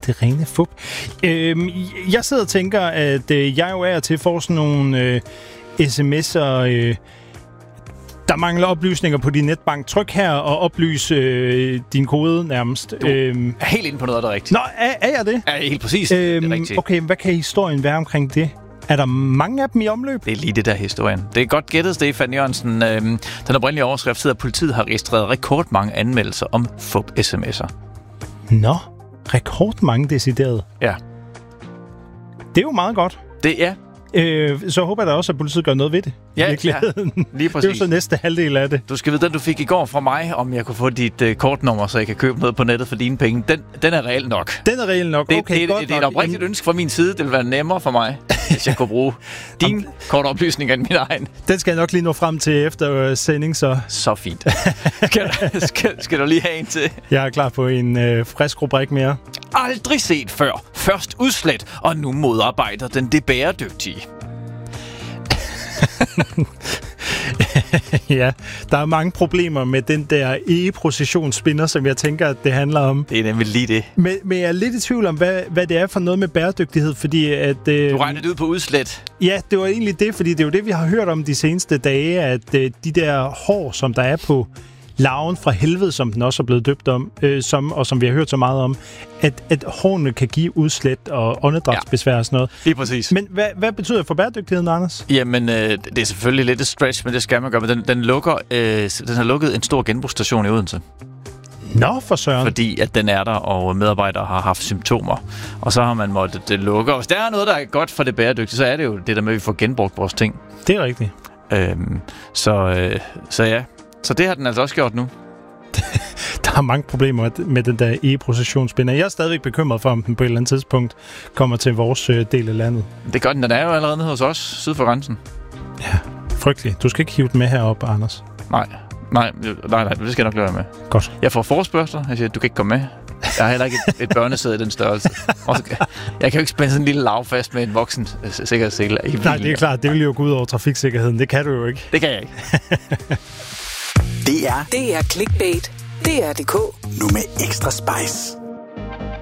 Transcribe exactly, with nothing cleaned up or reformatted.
det rene fup. Øhm, jeg sidder og tænker, at øh, jeg jo er til for sådan nogle øh, sms'er, øh, der mangler oplysninger på din netbank. Tryk her og oplys øh, din kode nærmest. Du øhm, er helt inde på noget, der er rigtigt. Nå, er, er jeg det? Ja, helt præcis. Øhm, det er rigtigt. Okay, hvad kan historien være omkring det? Er der mange af dem i omløb? Det er lige det der historien. Det er godt gættet, Stefan Jørgensen. Øhm, den oprindelige overskrift hedder, at politiet har registreret rekordmange anmeldelser om fup-sms'er. Nå, rekordmange decideret. Ja. Det er jo meget godt. Det er. Øh, så håber jeg da også, at politiet gør noget ved det. Ja, ja, lige præcis. Det er jo så næste halvdel af det. Du skal vide, den du fik i går fra mig, om jeg kunne få dit uh, kortnummer, så jeg kan købe noget på nettet for dine penge. Den, den er reelt nok. Den er reelt nok. Det, okay, det, godt det, det er et oprigtigt ønske fra min side. Det vil være nemmere for mig, hvis jeg kunne bruge dine kortoplysninger end min egen. Den skal jeg nok lige nå frem til efter uh, sending, så... Så fint. skal, skal, skal du lige have en til? Jeg er klar på en uh, frisk rubrik mere. Aldrig set før. Først udslet, og nu modarbejder den det bæredygtige. Ja, der er mange problemer med den der e-processionsspinner, som jeg tænker, at det handler om. Det er nemlig lige det. Men, men jeg er lidt i tvivl om, hvad, hvad det er for noget med bæredygtighed, fordi at... Øh, du regner det ud på udslet. Ja, det var egentlig det, fordi det er jo det, vi har hørt om de seneste dage, at øh, de der hår, som der er på larven fra helvede, som den også er blevet døbt om, øh, som, og som vi har hørt så meget om, at, at hårene kan give udslæt og åndedrætsbesvær og sådan noget. Lige præcis. Men hvad, hvad betyder det for bæredygtigheden, Anders? Jamen, øh, det er selvfølgelig lidt et stretch, men det skal man gøre. Men den, den, lukker, øh, den har lukket en stor genbrugsstation i Odense. Nå, for søren. Fordi at den er der, og medarbejdere har haft symptomer. Og så har man måttet det lukke. Og hvis der er noget, der er godt for det bæredygtige, så er det jo det der med, at vi får genbrugt vores ting. Det er rigtigt. Øhm, så, øh, så ja. Så det har den altså også gjort nu. Der er mange problemer med den der e-processionsspinner. Jeg er stadigvæk bekymret for, om den på et eller andet tidspunkt kommer til vores øh, del af landet. Det gør den. Den er jo allerede nede hos os, syd for grænsen. Ja, frygteligt. Du skal ikke hive den med heroppe, Anders. Nej, nej, nej, nej, det skal jeg nok lade være med. Godt. Jeg får forespørgsler. Jeg siger, du kan ikke komme med. Jeg har heller ikke et, et børnesæde i den størrelse. Også, jeg kan jo ikke spænde sådan en lille lav fast med en voksen sikkerhedssele i bilen. Nej, det er klart. Det vil jo gå ud over trafiksikkerheden. Det kan du jo ikke. Det kan jeg ikke. Det er Det er Clickbait. Det er D K. Nu med ekstra spice.